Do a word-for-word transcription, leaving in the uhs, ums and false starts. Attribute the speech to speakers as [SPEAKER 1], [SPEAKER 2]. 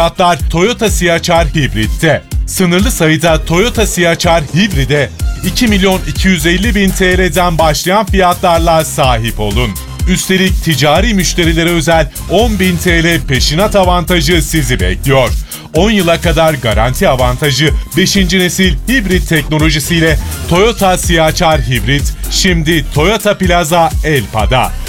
[SPEAKER 1] fiyatlar Toyota C H R Hibrit'te. Sınırlı sayıda Toyota C H R Hibrit'e iki milyon iki yüz elli bin T L'den başlayan fiyatlarla sahip olun. Üstelik ticari müşterilere özel on bin T L peşinat avantajı sizi bekliyor. on yıla kadar garanti avantajı beşinci nesil hibrit teknolojisiyle Toyota C H R Hibrit şimdi Toyota Plaza Elpa'da.